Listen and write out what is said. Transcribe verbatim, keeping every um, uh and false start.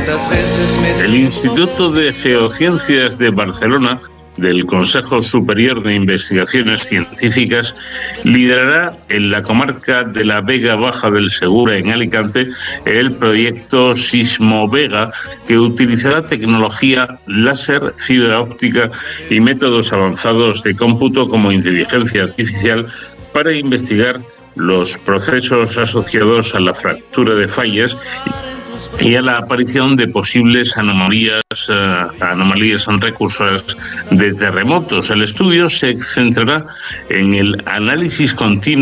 El Instituto de Geociencias de Barcelona, del Consejo Superior de Investigaciones Científicas, liderará en la comarca de la Vega Baja del Segura, en Alicante, el proyecto Sismovega, que utilizará tecnología láser, fibra óptica y métodos avanzados de cómputo como inteligencia artificial para investigar los procesos asociados a la fractura de fallas y a la aparición de posibles anomalías, uh, anomalías recursores de terremotos. El estudio se centrará en el análisis continuo